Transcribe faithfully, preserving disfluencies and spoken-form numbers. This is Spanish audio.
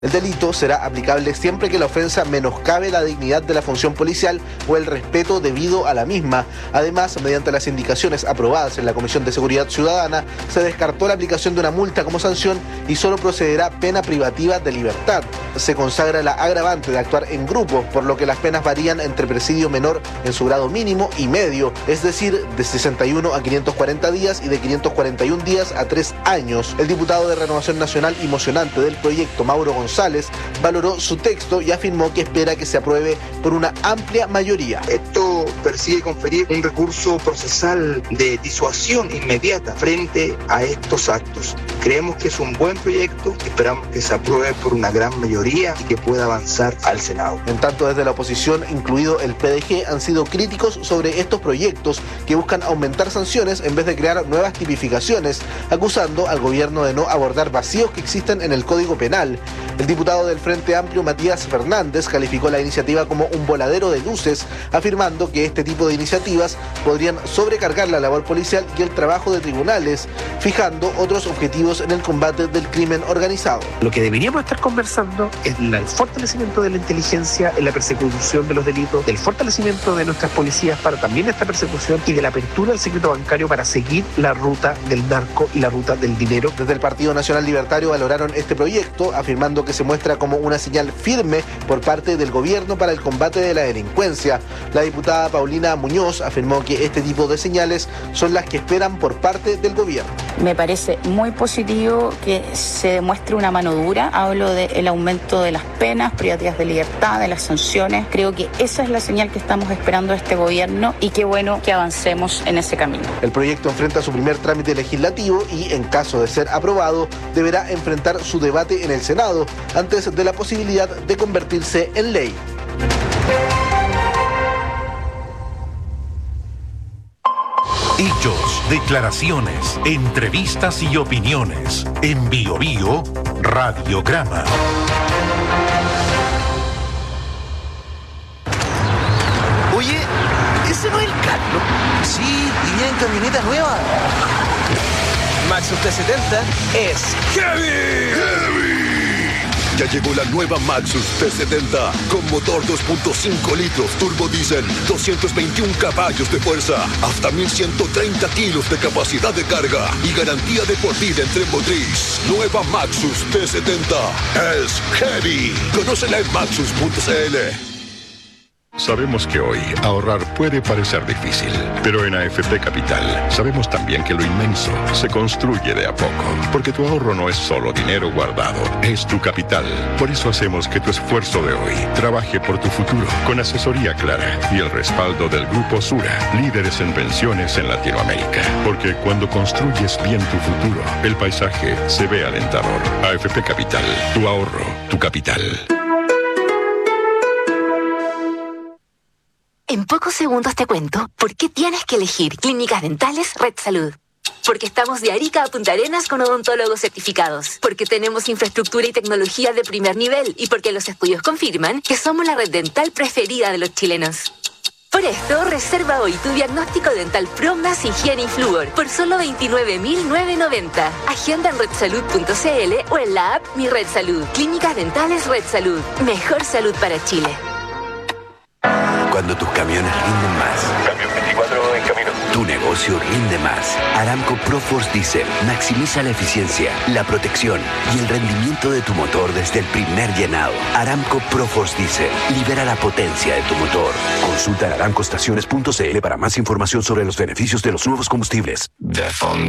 El delito será aplicable siempre que la ofensa menoscabe la dignidad de la función policial o el respeto debido a la misma. Además, mediante las indicaciones aprobadas en la Comisión de Seguridad Ciudadana, se descartó la aplicación de una multa como sanción y solo procederá pena privativa de libertad. Se consagra la agravante de actuar en grupo, por lo que las penas varían entre presidio menor en su grado mínimo y medio, es decir, de sesenta y uno a quinientos cuarenta días y de quinientos cuarenta y un días a tres años. El diputado de Renovación Nacional y mocionante del proyecto, Mauro González, González, valoró su texto y afirmó que espera que se apruebe por una amplia mayoría. Esto persigue conferir un recurso procesal de disuasión inmediata frente a estos actos. Creemos que es un buen proyecto, esperamos que se apruebe por una gran mayoría y que pueda avanzar al Senado. En tanto, desde la oposición, incluido el P D G, han sido críticos sobre estos proyectos que buscan aumentar sanciones en vez de crear nuevas tipificaciones, acusando al gobierno de no abordar vacíos que existen en el Código Penal. El diputado del Frente Amplio, Matías Fernández, calificó la iniciativa como un voladero de luces, afirmando que este tipo de iniciativas podrían sobrecargar la labor policial y el trabajo de tribunales, fijando otros objetivos en el combate del crimen organizado. Lo que deberíamos estar conversando es el fortalecimiento de la inteligencia en la persecución de los delitos, del fortalecimiento de nuestras policías para también esta persecución y de la apertura del secreto bancario para seguir la ruta del narco y la ruta del dinero. Desde el Partido Nacional Libertario valoraron este proyecto, afirmando que se muestra como una señal firme por parte del gobierno para el combate de la delincuencia. La diputada Paulina Muñoz afirmó que este tipo de señales son las que esperan por parte del gobierno. Me parece muy positivo que se demuestre una mano dura. Hablo del aumento de las penas, privativas de libertad, de las sanciones. Creo que esa es la señal que estamos esperando de este gobierno y qué bueno que avancemos en ese camino. El proyecto enfrenta su primer trámite legislativo y, en caso de ser aprobado, deberá enfrentar su debate en el Senado antes de la posibilidad de convertirse en ley. Hechos, declaraciones, entrevistas y opiniones. En Bio Bio, Radiograma. Oye, ¿ese no es el Carlos? Sí, y viene en camioneta nueva. Maxus T setenta es Heavy. Heavy. Ya llegó la nueva Maxus T setenta con motor dos punto cinco litros turbo diésel, doscientos veintiún caballos de fuerza, hasta mil ciento treinta kilos de capacidad de carga y garantía de por vida en tren motriz. Nueva Maxus T setenta es Heavy. Conócela en maxus punto c l. Sabemos que hoy ahorrar puede parecer difícil, pero en A F P Capital sabemos también que lo inmenso se construye de a poco, porque tu ahorro no es solo dinero guardado, es tu capital. Por eso hacemos que tu esfuerzo de hoy trabaje por tu futuro, con asesoría clara y el respaldo del Grupo Sura, líderes en pensiones en Latinoamérica. Porque cuando construyes bien tu futuro, el paisaje se ve alentador. A F P Capital, tu ahorro, tu capital. En pocos segundos te cuento por qué tienes que elegir Clínicas Dentales Red Salud. Porque estamos de Arica a Punta Arenas con odontólogos certificados. Porque tenemos infraestructura y tecnología de primer nivel. Y porque los estudios confirman que somos la red dental preferida de los chilenos. Por esto, reserva hoy tu diagnóstico dental Pro más higiene y flúor por solo veintinueve mil novecientos noventa. Agenda en red salud punto c l o en la app Mi Red Salud. Clínicas Dentales Red Salud. Mejor salud para Chile. Cuando tus camiones rinden más. Camión veinticuatro en camino. Tu negocio rinde más. Aramco ProForce Diesel maximiza la eficiencia, la protección y el rendimiento de tu motor desde el primer llenado. Aramco ProForce Diesel libera la potencia de tu motor. Consulta en aramco estaciones punto c l para más información sobre los beneficios de los nuevos combustibles. De fondo.